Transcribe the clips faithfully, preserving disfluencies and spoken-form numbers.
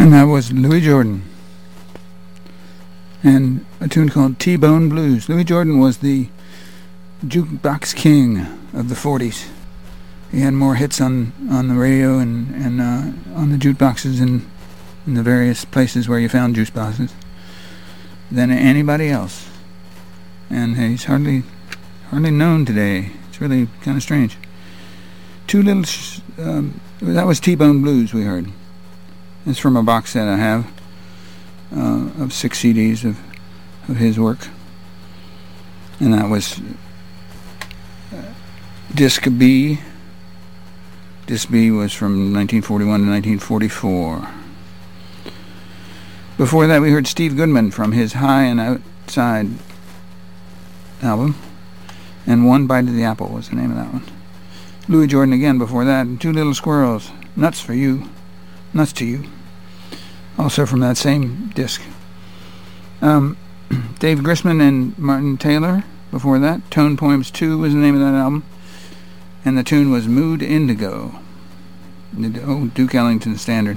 And that was Louis Jordan. And a tune called T-Bone Blues. Louis Jordan was the jukebox king of the forties. He had more hits on, on the radio and, and uh, on the jukeboxes in, in the various places where you found juice boxes than anybody else. And he's hardly hardly known today. It's really kind of strange. Two little... Sh- um, that was T-Bone Blues we heard. It's from a box set I have uh, of six C Ds of, of his work. And that was uh, Disc B. Disc B was from nineteen forty-one to nineteen forty-four. Before that we heard Steve Goodman from his High and Outside album. And One Bite of the Apple was the name of that one. Louis Jordan again before that. And Two Little Squirrels. Nuts for You. Nuts to You. Also from that same disc. Um, Dave Grisman and Martin Taylor before that. Tone Poems two was the name of that album. And the tune was Mood Indigo. The old Duke Ellington standard.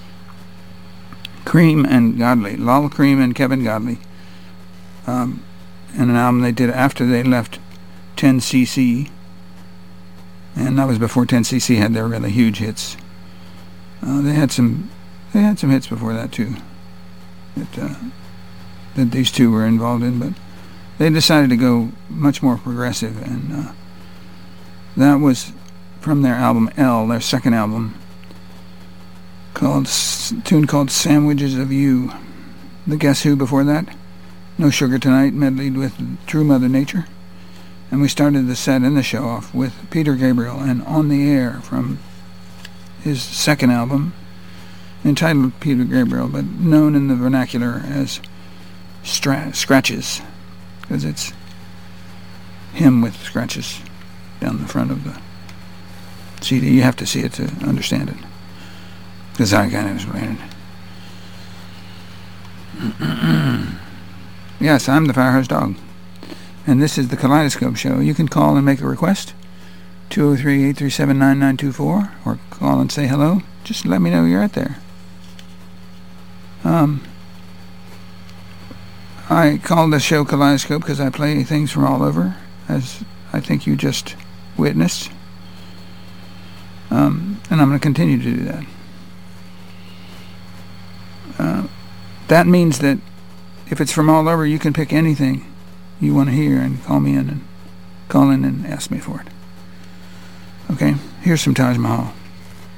Cream and Godley. Lol Cream and Kevin Godley. Um, and an album they did after they left ten C C. And that was before ten C C had their really huge hits. Uh, they had some, they had some hits before that too, that uh, that these two were involved in. But they decided to go much more progressive, and uh, that was from their album L, their second album, called a tune called "Sandwiches of You." The Guess Who before that, No Sugar Tonight, medleyed with True Mother Nature. And we started the set and the show off with Peter Gabriel and On the Air from his second album, entitled Peter Gabriel, but known in the vernacular as Stra- Scratches, because it's him with scratches down the front of the C D. You have to see it to understand it, because I can't explain it. Yes, I'm the Firehouse Dog. And this is the Kaleidoscope Show. You can call and make a request, two oh three, eight three seven, nine nine two four, or call and say hello. Just let me know you're out there. Um, I call the show Kaleidoscope because I play things from all over, as I think you just witnessed. Um, and I'm going to continue to do that. Uh, that means that if it's from all over, you can pick anything you want to hear and call me in and call in and ask me for it. Okay, here's some Taj Mahal.